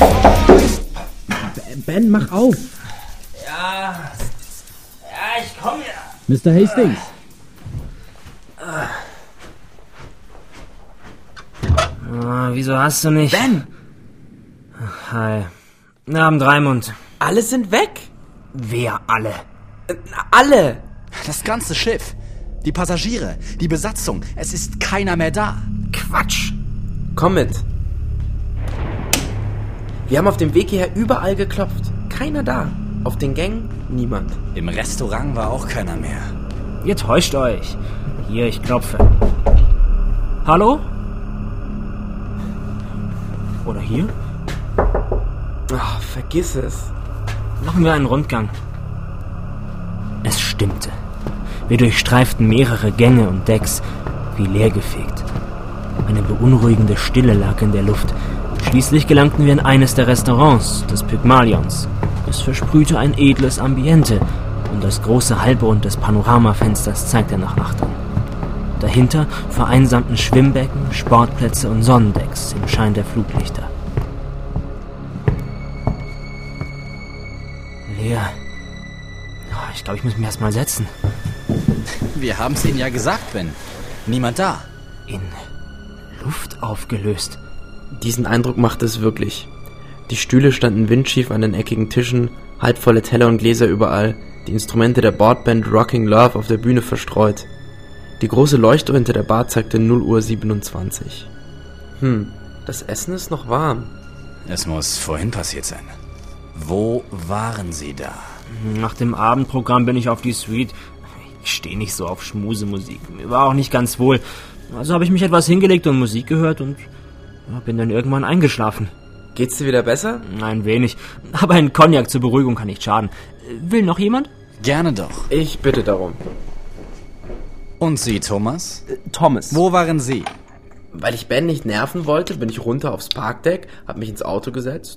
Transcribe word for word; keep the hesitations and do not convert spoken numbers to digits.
Ben, mach auf! Ja, ja, ich komm ja. Mister Hastings! Ah, wieso hast du nicht... Ben! Hi. Wir haben Dreimund. Alle sind weg! Wer alle? Äh, alle! Das ganze Schiff, die Passagiere, die Besatzung, es ist keiner mehr da. Quatsch. Komm mit. Wir haben auf dem Weg hierher überall geklopft. Keiner da. Auf den Gängen niemand. Im Restaurant war auch keiner mehr. Ihr täuscht euch. Hier, ich klopfe. Hallo? Oder hier? Ach, vergiss es. Machen wir einen Rundgang. Es stimmte. Wir durchstreiften mehrere Gänge und Decks, wie leergefegt. Eine beunruhigende Stille lag in der Luft. Schließlich gelangten wir in eines der Restaurants des Pygmalions. Es versprühte ein edles Ambiente und das große Halbrund des Panoramafensters zeigte nach Achtern. Dahinter vereinsamten Schwimmbecken, Sportplätze und Sonnendecks im Schein der Fluglichter. Leer. Ich glaube, ich muss mich erst mal setzen. Wir haben es Ihnen ja gesagt, Ben. Niemand da. In Luft aufgelöst. Diesen Eindruck machte es wirklich. Die Stühle standen windschief an den eckigen Tischen, halbvolle Teller und Gläser überall, die Instrumente der Bordband Rocking Love auf der Bühne verstreut. Die große Leuchtuhr hinter der Bar zeigte null Uhr siebenundzwanzig. Hm, das Essen ist noch warm. Es muss vorhin passiert sein. Wo waren Sie da? Nach dem Abendprogramm bin ich auf die Suite. Ich stehe nicht so auf Schmusemusik. Mir war auch nicht ganz wohl. Also habe ich mich etwas hingelegt und Musik gehört und ja, bin dann irgendwann eingeschlafen. Geht's dir wieder besser? Ein wenig. Aber ein Cognac zur Beruhigung kann nicht schaden. Will noch jemand? Gerne doch. Ich bitte darum. Und Sie, Thomas? Äh, Thomas. Wo waren Sie? Weil ich Ben nicht nerven wollte, bin ich runter aufs Parkdeck, hab mich ins Auto gesetzt